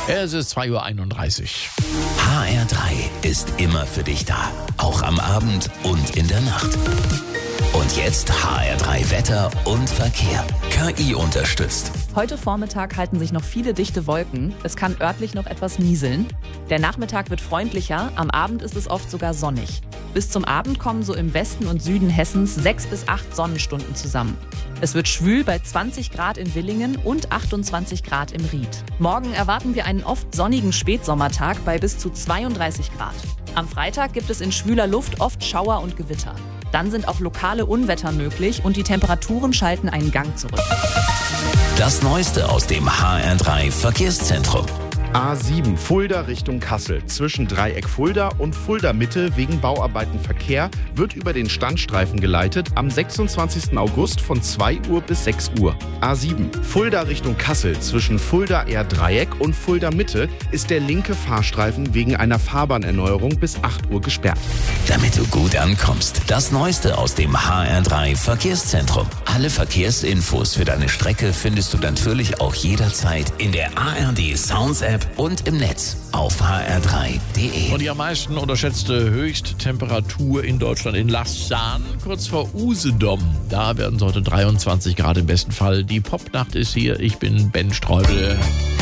Es ist 2:31 Uhr. HR3 ist immer für dich da. Auch am Abend und in der Nacht. Und jetzt HR3 Wetter und Verkehr. KI unterstützt. Heute Vormittag halten sich noch viele dichte Wolken. Es kann örtlich noch etwas nieseln. Der Nachmittag wird freundlicher, am Abend ist es oft sogar sonnig. Bis zum Abend kommen so im Westen und Süden Hessens 6 bis 8 Sonnenstunden zusammen. Es wird schwül bei 20 Grad in Villingen und 28 Grad im Ried. Morgen erwarten wir einen oft sonnigen Spätsommertag bei bis zu 32 Grad. Am Freitag gibt es in schwüler Luft oft Schauer und Gewitter. Dann sind auch lokale Unwetter möglich und die Temperaturen schalten einen Gang zurück. Das Neueste aus dem HR3 Verkehrszentrum. A7 Fulda Richtung Kassel. Zwischen Dreieck Fulda und Fulda Mitte wegen Bauarbeiten Verkehr wird über den Standstreifen geleitet am 26. August von 2 Uhr bis 6 Uhr. A7 Fulda Richtung Kassel. Zwischen Fulda Dreieck und Fulda Mitte ist der linke Fahrstreifen wegen einer Fahrbahnerneuerung bis 8 Uhr gesperrt. Damit du gut ankommst. Das Neueste aus dem HR3 Verkehrszentrum. Alle Verkehrsinfos für deine Strecke findest du natürlich auch jederzeit in der ARD Sounds App und im Netz auf hr3.de. Und die am meisten unterschätzte Höchsttemperatur in Deutschland in Lausanne, kurz vor Usedom. Da werden es heute 23 Grad im besten Fall. Die Popnacht ist hier. Ich bin Ben Streubel.